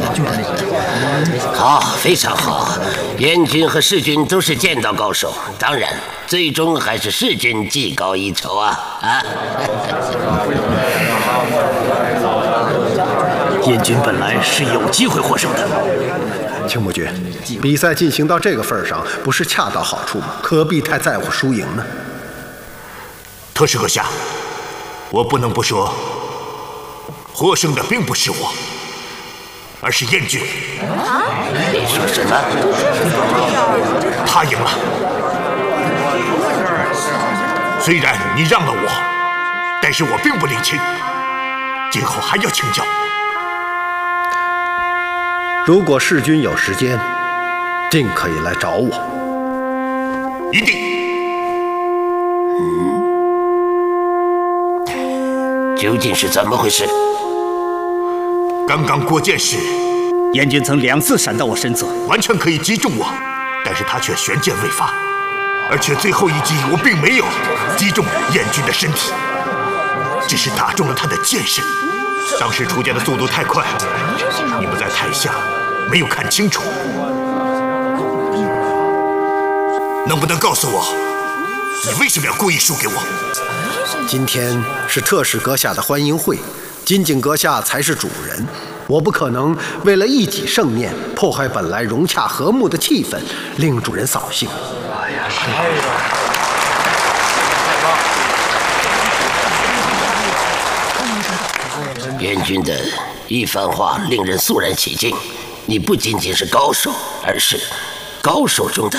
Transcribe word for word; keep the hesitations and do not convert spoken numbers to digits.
好，非常好。燕军和世军都是剑道高手，当然，最终还是世军技高一筹啊！啊！ 燕军本来是有机会获胜的。 青木君，比赛进行到这个份上，不是恰到好处吗？何必太在乎输赢呢？ 特使阁下，我不能不说，获胜的并不是我，而是燕军。 啊？你说什么？ 他赢了。虽然你让了我，但是我并不领情，今后还要请教。 如果世君有时间，尽可以来找我。 一定。 嗯，究竟是怎么回事？ 刚刚过剑时， 燕军曾两次闪到我身侧， 完全可以击中我，但是他却悬剑未发，而且最后一击我并没有击中燕军的身体，只是打中了他的剑身。当时出剑的速度太快，你们在台下没有看清楚。能不能告诉我，你为什么要故意输给我？ 今天是特使阁下的欢迎会，金井阁下才是主人，我不可能为了一己盛宴，破坏本来融洽和睦的气氛，令主人扫兴。哎呀，是。 燕军的一番话令人肃然起敬。你不仅仅是高手，而是高手中的